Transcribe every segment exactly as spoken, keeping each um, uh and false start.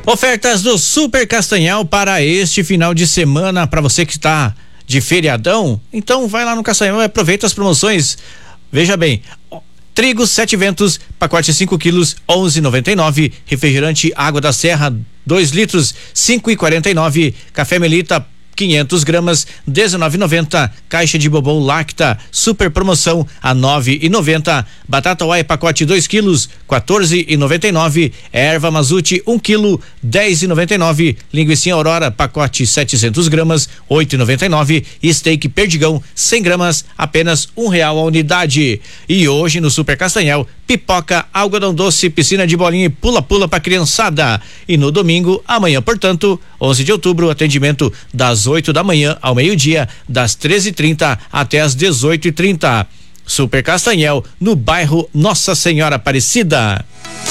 Ofertas do Super Castanhal para este final de semana, para você que está de feriadão, então vai lá no Castanhal e aproveita as promoções. Veja bem, trigo sete ventos, pacote cinco quilos, onze e noventa e nove. Refrigerante Água da Serra, dois litros, cinco e quarenta e nove. Café Melita, quinhentos gramas, dezenove e noventa. Caixa de Bobão Lacta, super promoção a nove e noventa. Batata Uai pacote dois quilos, quatorze e noventa e nove. Erva Mazute um quilo, dez e noventa e nove. Linguiça Aurora pacote setecentos gramas, oito e noventa e nove. Steak Perdigão cem gramas, apenas um real a unidade. E hoje no Super Castanhal, pipoca, algodão doce, piscina de bolinha e pula-pula pra criançada. E no domingo, amanhã, portanto, onze de outubro, atendimento das oito da manhã ao meio-dia, das treze e trinta até as dezoito e trinta. Super Castanhal, no bairro Nossa Senhora Aparecida.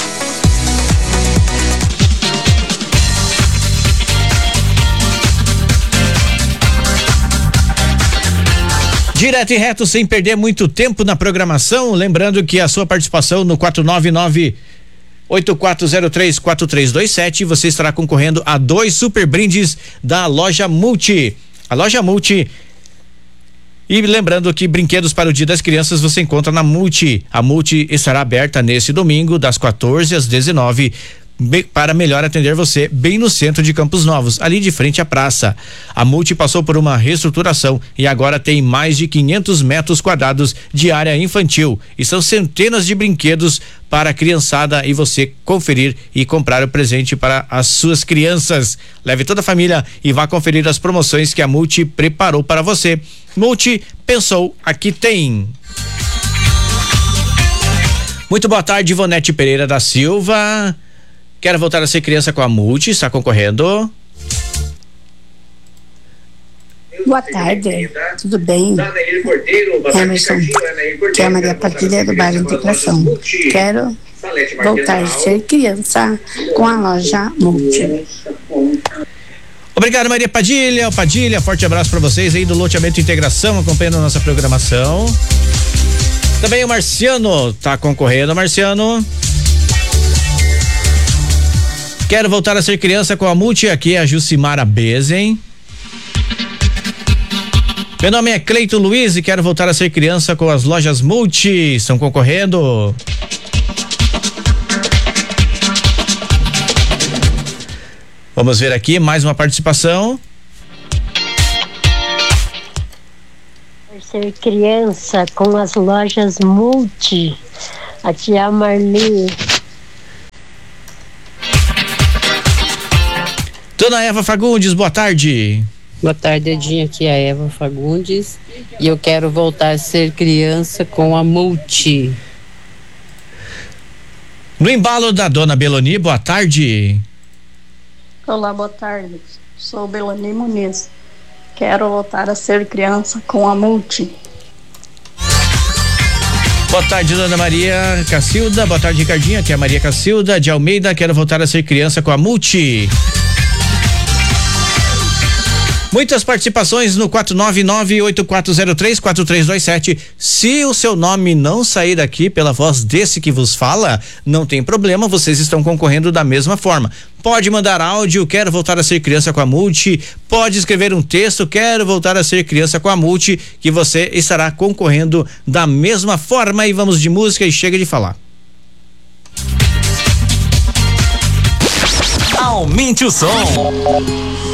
Direto e reto, sem perder muito tempo na programação, lembrando que a sua participação no quatro nove nove oito quatro zero três quatro três dois sete, você estará concorrendo a dois super brindes da Loja Multi. A Loja Multi. E lembrando que brinquedos para o Dia das Crianças você encontra na Multi. A Multi estará aberta nesse domingo, das quatorze às dezenove, para melhor atender você, bem no centro de Campos Novos, ali de frente à praça. A Multi passou por uma reestruturação e agora tem mais de quinhentos metros quadrados de área infantil e são centenas de brinquedos para a criançada e você conferir e comprar o presente para as suas crianças. Leve toda a família e vá conferir as promoções que a Multi preparou para você. Multi pensou, aqui tem. Muito boa tarde, Ivonete Pereira da Silva. Quero voltar a ser criança com a Multi, está concorrendo. Boa tarde, tudo bem? Emerson, que é a Maria Padilha do Bairro Integração. Quero voltar a ser criança com a loja Multi. Obrigado, Maria Padilha. Padilha, forte abraço para vocês aí do Loteamento Integração, acompanhando a nossa programação. Também o Marciano tá concorrendo, Marciano. Quero voltar a ser criança com a Multi, aqui é a Jucimara Bezen. Meu nome é Cleito Luiz e quero voltar a ser criança com as lojas Multi, estão concorrendo. Vamos ver aqui mais uma participação. Ser criança com as lojas Multi. Aqui é a Marli. Dona Eva Fagundes, boa tarde. Boa tarde, Edinho, aqui é a Eva Fagundes e eu quero voltar a ser criança com a Multi. No embalo da Dona Beloni, boa tarde. Olá, boa tarde. Sou Beloni Muniz. Quero voltar a ser criança com a Multi. Boa tarde, Dona Maria Cacilda. Boa tarde, Ricardinha, aqui é a Maria Cacilda de Almeida. Quero voltar a ser criança com a Multi. Muitas participações no quatro nove nove oito quatro zero três quatro três dois sete. Se o seu nome não sair daqui pela voz desse que vos fala, não tem problema, vocês estão concorrendo da mesma forma. Pode mandar áudio, quero voltar a ser criança com a Multi. Pode escrever um texto, quero voltar a ser criança com a Multi, que você estará concorrendo da mesma forma. E vamos de música e chega de falar. Aumente o som.